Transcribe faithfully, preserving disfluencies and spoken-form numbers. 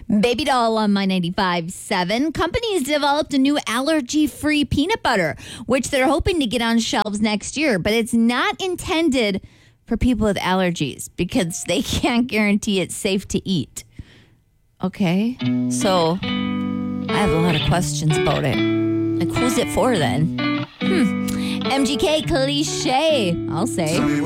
Baby Doll on My ninety-five point seven. Companies developed a new allergy-free peanut butter, which they're hoping to get on shelves next year, but it's not intended for people with allergies because they can't guarantee it's safe to eat. Okay, so I have a lot of questions about it. Like, who's it for then? Hmm. M G K cliche, I'll say.